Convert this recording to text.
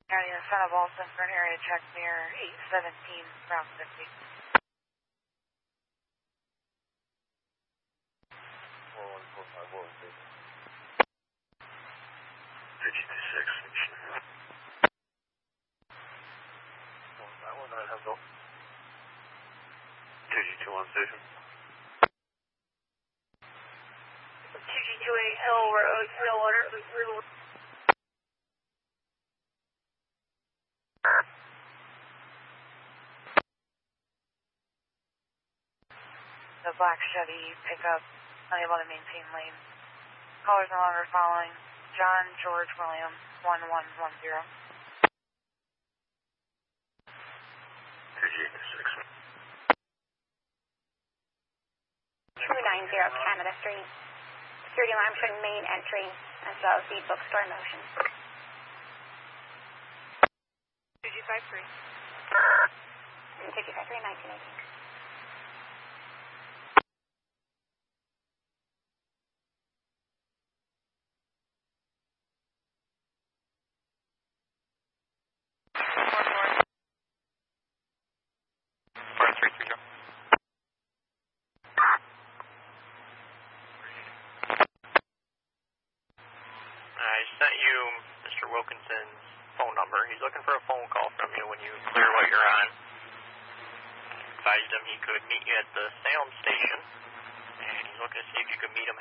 County in Son of Alston for an area check near 817 Route 50. 2G21 station. 2G28 Hill Road, Stillwater. The black Chevy pickup unable to maintain lane. Callers no longer following. John George William 1110. 2G86. 290 Canada Street. Security alarm showing main entry as well as the bookstore in motion. 2G53. 2G53, 1918. I sent you Mr. Wilkinson's phone number. He's looking for a phone call from you when you clear what you're on. I advised him he could meet you at the Salem station, and he's looking to see if you could meet him